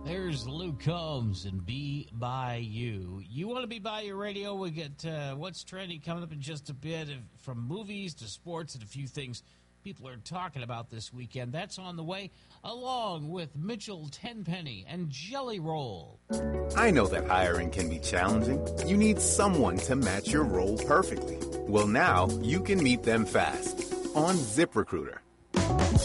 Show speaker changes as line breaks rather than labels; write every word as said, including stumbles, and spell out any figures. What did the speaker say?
There's Luke Combs and Be By You. You want to be by your radio? We get uh, What's Trending coming up in just a bit, from movies to sports and a few things people are talking about this weekend. That's on the way, along with Mitchell Tenpenny and Jelly Roll.
I know that hiring can be challenging. You need someone to match your role perfectly. Well, now you can meet them fast on ZipRecruiter.